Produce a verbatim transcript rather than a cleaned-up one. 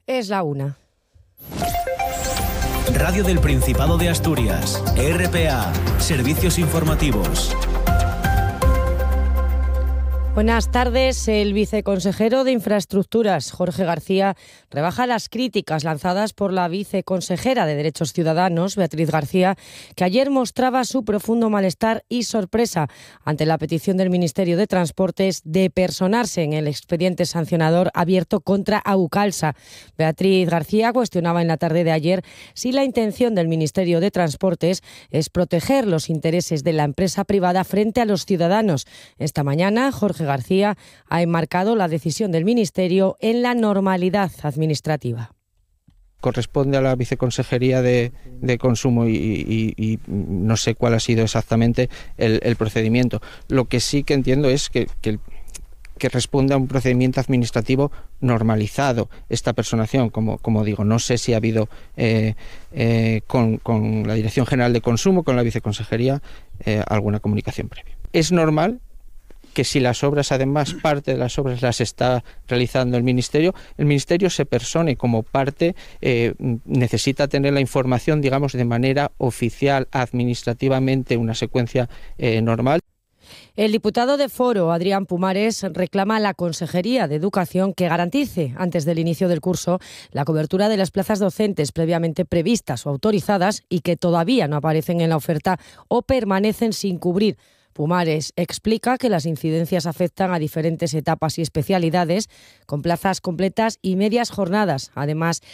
Es la una. Radio del Principado de Asturias, R P A, Servicios Informativos. Buenas tardes. El viceconsejero de Infraestructuras, Jorge García, rebaja las críticas lanzadas por la viceconsejera de Derechos Ciudadanos, Beatriz García, que ayer mostraba su profundo malestar y sorpresa ante la petición del Ministerio de Transportes de personarse en el expediente sancionador abierto contra Aucalsa. Beatriz García cuestionaba en la tarde de ayer si la intención del Ministerio de Transportes es proteger los intereses de la empresa privada frente a los ciudadanos. Esta mañana, Jorge García ha enmarcado la decisión del Ministerio en la normalidad administrativa. Corresponde a la Viceconsejería de, de Consumo y, y, y no sé cuál ha sido exactamente el, el procedimiento. Lo que sí que entiendo es que, que, que responde a un procedimiento administrativo normalizado esta personación. Como, como digo, no sé si ha habido eh, eh, con, con la Dirección General de Consumo, con la Viceconsejería, eh, alguna comunicación previa. Es normal que si las obras, además, parte de las obras las está realizando el Ministerio, el Ministerio se persone como parte, eh, necesita tener la información, digamos, de manera oficial, administrativamente, una secuencia eh, normal. El diputado de Foro, Adrián Pumares, reclama a la Consejería de Educación que garantice, antes del inicio del curso, la cobertura de las plazas docentes previamente previstas o autorizadas y que todavía no aparecen en la oferta o permanecen sin cubrir. Pumares explica que las incidencias afectan a diferentes etapas y especialidades, con plazas completas y medias jornadas. Además,